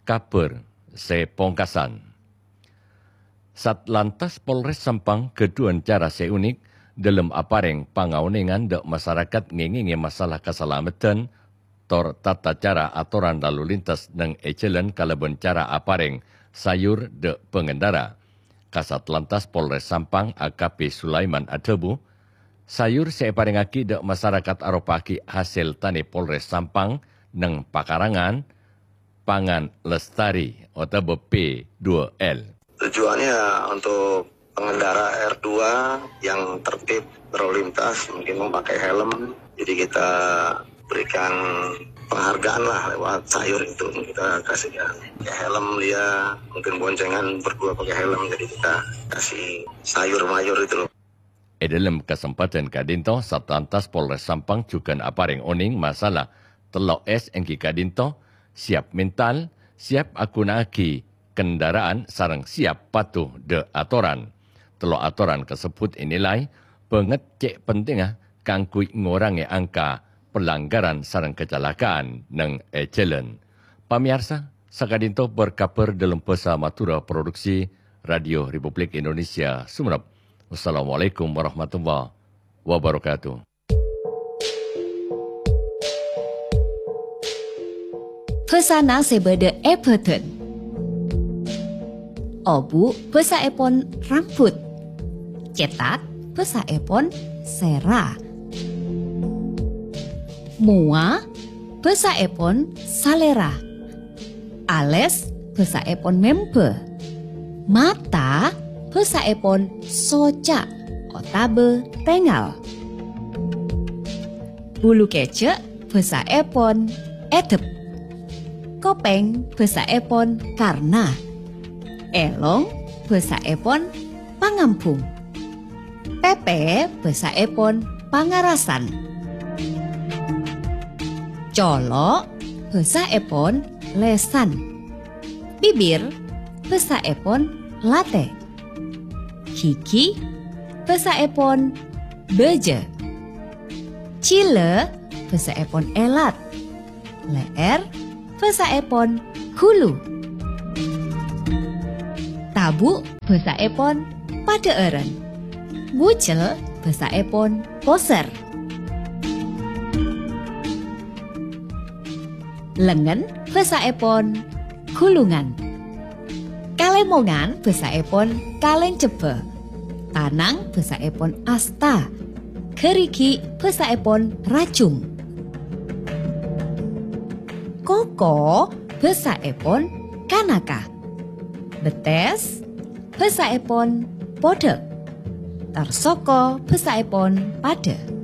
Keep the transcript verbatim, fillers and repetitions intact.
kabar sepongkasan. Satlantas Polres Sampang keduan cara seunik dalam apareng pangauningan dek masyarakat ngengingi masalah keselamatan tor tata cara aturan lalu lintas nang ecelen kalaban cara apareng sayur dek pengendara. Kasat Lantas Polres Sampang A K P Sulaiman Adebu, sayur separengaki dek masyarakat aropaki hasil tani Polres Sampang nang pakarangan pangan lestari atau B P dua L. Tujuannya untuk pengendara R dua yang tertib berlalu lintas mungkin memakai helm, jadi kita berikan penghargaan lah lewat sayur itu, kita kasih ya, pakai helm dia, mungkin boncengan berdua pakai helm, jadi kita kasih sayur mayur itu loh. E dalam kesempatan kadinto, Satlantas Polres Sampang juga apareng oning masalah telok es engki kadinto, siap mental, siap akunaki kendaraan sarang siap patuh de atoran. Telok atoran tersebut inilai pengecek pentingah kangkui ngorangi angka pelanggaran sarang kecelakaan nang ecelen. Pamirsa, sakadinto berkabar dalam pesa matura produksi Radio Republik Indonesia Sumeneb. Wassalamualaikum warahmatullahi wabarakatuh. Pesana sebede Everton. Obu pesa epon rambut. Cetak pesa epon sera. Mua basa epon salera. Ales basa epon mempe. Mata basa epon soca otabe tengal. Bulu kecek basa epon edep. Kopeng basa epon karna. Elong basa epon pangampung. Pepe basa epon pangarasan. Colo basa epon lesan. Bibir basa epon late. Kiki basa epon beje. Cile basa epon elat. Leer basa epon hulu. Tabu basa epon padeeren. Bucel basa epon poser. Lengan basa epon kulungan. Kalemongan basa epon kaleng cebe. Tanang basa epon asta. Keriki basa epon racung. Koko basa epon kanaka. Betes basa epon podek. Tarsoko basa epon pade.